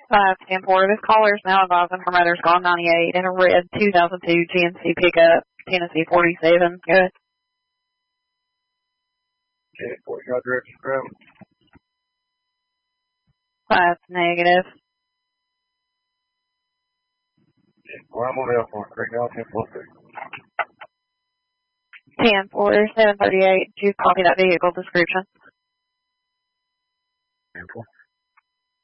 510-4. This caller is now advising her mother's gone 98 in a red 2002 GMC pickup, Tennessee 47. Good. 10-4, you got directions, grab. 5 negative. 10-4, I'm on Elkhorn Creek now, 10-4. 10-4, 738. Did you copy that vehicle description?